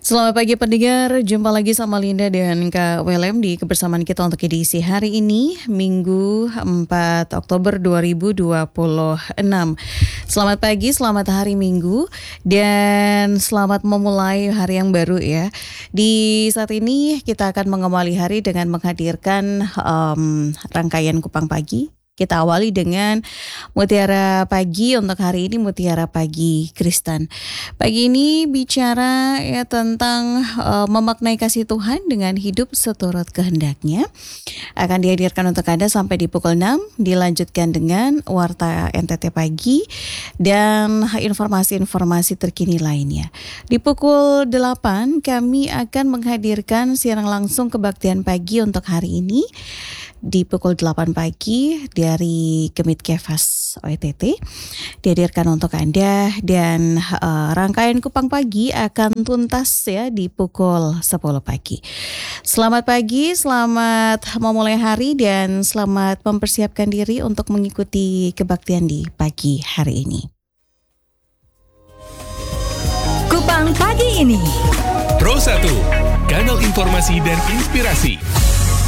Selamat pagi pendengar, jumpa lagi sama Linda dan Kak Welem di kebersamaan kita untuk edisi hari ini, Minggu 4 Oktober 2026. Selamat pagi, selamat hari Minggu, dan selamat memulai hari yang baru ya. Di saat ini kita akan mengawali hari dengan menghadirkan rangkaian Kupang Pagi. Kita awali dengan Mutiara Pagi untuk hari ini, Mutiara Pagi Kristen. Pagi ini bicara ya tentang memaknai kasih Tuhan dengan hidup seturut kehendaknya. Akan dihadirkan untuk Anda sampai di pukul 6, dilanjutkan dengan Warta NTT Pagi dan informasi-informasi terkini lainnya. Di pukul 8 kami akan menghadirkan siaran langsung kebaktian pagi untuk hari ini. Di pukul 8 pagi dari Kemit Kefas OETT dihadirkan untuk Anda, dan rangkaian Kupang Pagi akan tuntas ya di pukul 10 pagi. Selamat pagi, selamat memulai hari dan selamat mempersiapkan diri untuk mengikuti kebaktian di pagi hari ini. Kupang Pagi ini Pro 1, kanal informasi dan inspirasi.